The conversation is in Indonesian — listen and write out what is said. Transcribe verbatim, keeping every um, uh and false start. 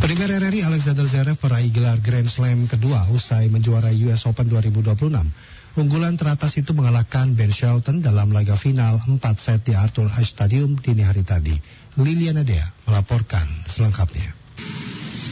Premier R R I Alexander Zverev meraih gelar Grand Slam kedua usai menjuarai U S Open dua ribu dua puluh enam. Unggulan teratas itu mengalahkan Ben Shelton dalam laga final empat set di Arthur Ashe Stadium dini hari tadi. Liliana Dea melaporkan selengkapnya.